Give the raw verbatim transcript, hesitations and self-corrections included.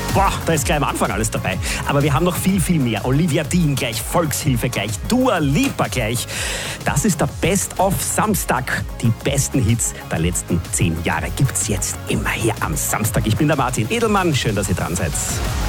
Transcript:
Boah, da ist gleich am Anfang alles dabei. Aber wir haben noch viel, viel mehr. Olivia Dean gleich, Volkshilfe gleich, Dua Lipa gleich. Das ist der Best of Samstag. Die besten Hits der letzten zehn Jahre gibt's jetzt immer hier am Samstag. Ich bin der Martin Edelmann. Schön, dass ihr dran seid.